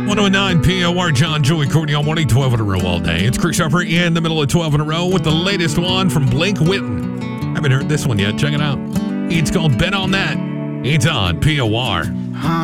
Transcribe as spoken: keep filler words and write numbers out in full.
one oh nine P O R, John, Joey, Courtney, all morning, twelve in a row all day. It's Chris Harper in the middle of twelve in a row with the latest one from Blake Whitten. Haven't heard this one yet. Check it out. It's called Bet on That. It's on P O R.